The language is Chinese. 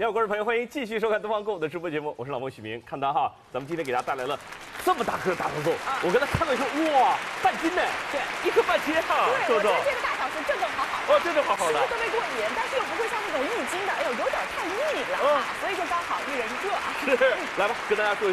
你好，观众朋友，欢迎继续收看东方购物的直播节目，我是老孟许明。看到哈，咱们今天给大家带来了这么大颗的大头豆，我跟他看了以后，哇，半斤呢， 对 ，1颗半斤哈， 对，我觉得这个大小是正正好好的， 哦，正正好好的， 吃特别过瘾，但是又不会像那种1斤的，哎呦，有点太腻了啊，所以就刚好1人1个啊。 是，来吧，跟大家说一。